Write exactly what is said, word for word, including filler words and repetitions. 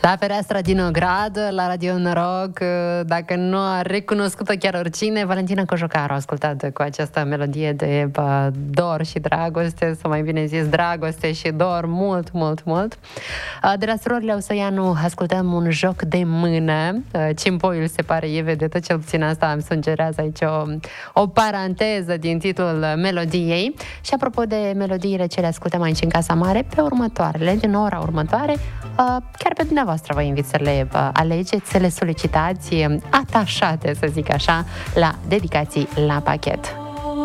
La fereastra din Ograd, la Radio Noroc, dacă nu a recunoscut-o chiar oricine, Valentina Cojocaru a ascultat cu această melodie de bă, dor și dragoste, sau mai bine zis dragoste și dor, mult, mult, mult. De la surorile Osăianu ascultăm un joc de mână. Cimpoiul se pare e vedetă, cel puțin asta îmi sugerează aici o, o paranteză din titlul melodiei. Și apropo de melodiile ce le ascultăm aici în Casa Mare, pe următoarele, din ora următoare, chiar pe dumneavoastră vă invit să le alegeți, să le solicitați atașate, să zic așa, la dedicații la pachet.